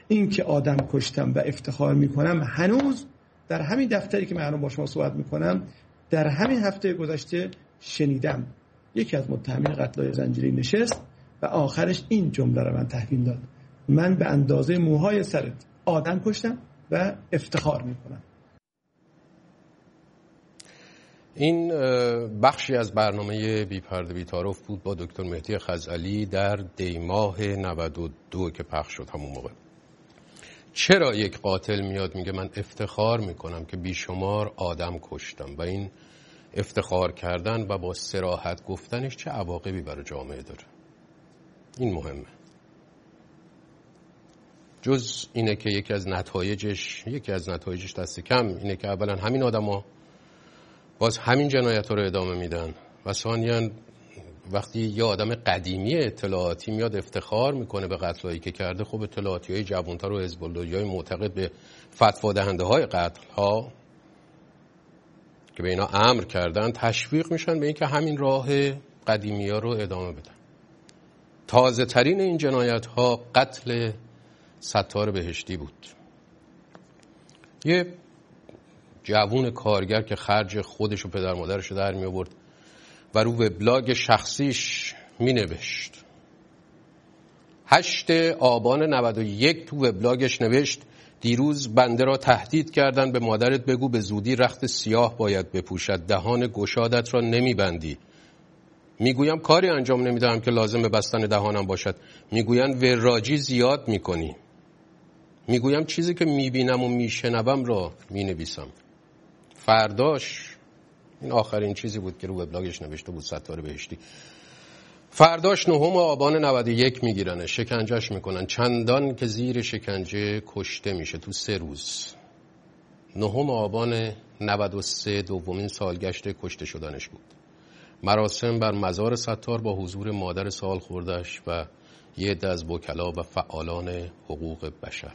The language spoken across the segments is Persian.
این که آدم کشتم و افتخار میکنم هنوز در همین دفتری که من الان با شما صحبت میکنم در همین هفته گذشته شنیدم یکی از متهمین قتل‌های زنجیری نشست و آخرش این جمله رو من تحویل داد: من به اندازه موهای سرت آدم کشتم و افتخار میکنم. این بخشی از برنامه بی پرده بی تعارف بود با دکتر مهدی خزعلی در دیماه 92 که پخش شد همون موقع. چرا یک قاتل میاد میگه من افتخار میکنم که بیشمار آدم کشتم و این افتخار کردن و با صراحت گفتنش چه عواقبی برای جامعه داره؟ این مهمه. جز اینه که یکی از نتایجش دست کم اینه که اولا همین آدما باز همین جنایت ها رو ادامه میدن و ثانیاً وقتی یه آدم قدیمی اطلاعاتی میاد افتخار میکنه به قتلایی که کرده، خب اطلاعاتی های جوانتر و حزب الله‌ای معتقد به فتوا دهنده های قتل ها که به اینا امر کردن تشویق میشن به اینکه همین راه قدیمی ها رو ادامه بدن. تازه ترین این جنایت ها قتل ستار بهشتی بود. یه جوون کارگر که خرج خودش و پدر مادرش رو در می آورد و رو وبلاگ شخصیش می نوشت. 8 آبان 91 تو وبلاگش نوشت: دیروز بنده را تهدید کردن، به مادرت بگو به زودی رخت سیاه باید بپوشد، دهان گشادت را نمی بندی. میگویم کاری انجام نمیدهم که لازم به بستن دهانم باشد. میگوین وراجی زیاد میکنی. میگویم چیزی که میبینم و میشنوم را مینویسم. فرداش، این آخرین چیزی بود که رو وبلاگش نوشته بود ستار بهشتی، فرداش 9 آبان 91 میگیرن، شکنجهش میکنن، چندان که زیر شکنجه کشته میشه تو 3 روز. 9 آبان 93 دومین سالگشت کشته شدنش بود. مراسم بر مزار ستار با حضور مادر سال خوردش و یه عده از وکلا و فعالان حقوق بشر.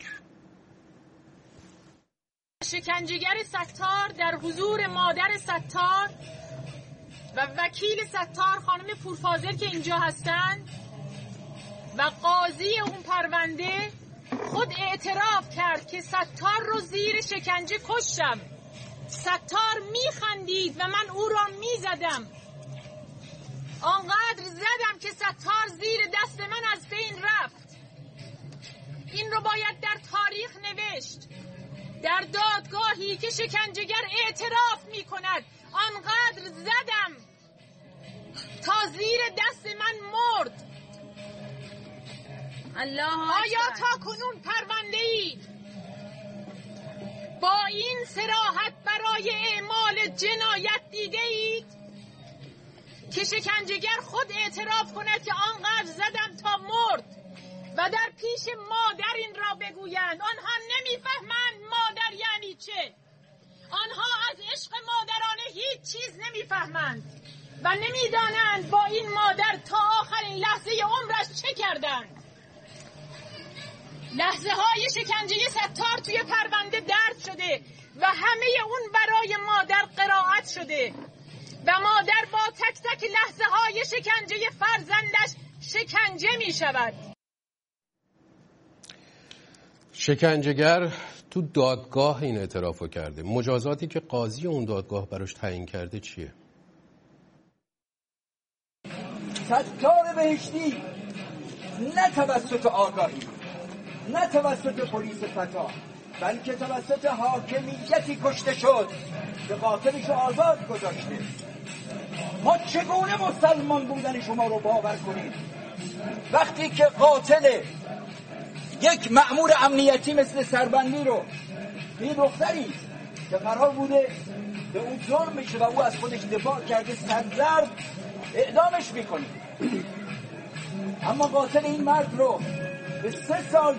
شکنجهگر ستار در حضور مادر ستار و وکیل ستار خانم پورفاضل که اینجا هستند و قاضی اون پرونده خود اعتراف کرد که ستار رو زیر شکنجه کشتم. ستار میخندید و من او را میزدم. آنقدر زدم که ستار زیر دست من از بین رفت. این رو باید در تاریخ نوشت. در دادگاهی که شکنجهگر اعتراف می کند آنقدر زدم تا زیر دست من مرد. آیا تا کنون پرونده ای با این صراحت برای اعمال جنایت دیده اید که شکنجهگر خود اعتراف کند که آنقدر زدم تا مرد و در پیش مادر این را بگویند؟ آنها نمیفهمند مادر یعنی چه. آنها از عشق مادرانه هیچ چیز نمیفهمند و نمیدانند با این مادر تا آخرین لحظه عمرش چه کردند. لحظه های شکنجه ستار توی پرونده درد شده و همه اون برای مادر قرائت شده و مادر با تک تک لحظه های شکنجه فرزندش شکنجه می شود. شکنجهگر تو دادگاه این اعترافو کرده. مجازاتی که قاضی اون دادگاه براش تعیین کرده چیه؟ ستار بهشتی نه توسط آگاهی، نه توسط پلیس فتا، بلکه توسط حاکمیتی کشته شد که قاتلش رو آزاد گذاشته. ما چگونه مسلمان بودن شما رو باور کنیم وقتی که قاتل یک مأمور امنیتی مثل سربندی رو این دختری که قرار بوده به اون ظلم میشه و او از خودش دفاع کرده سرزرد اعدامش میکنه، اما قاتل این مرد رو به 3 سال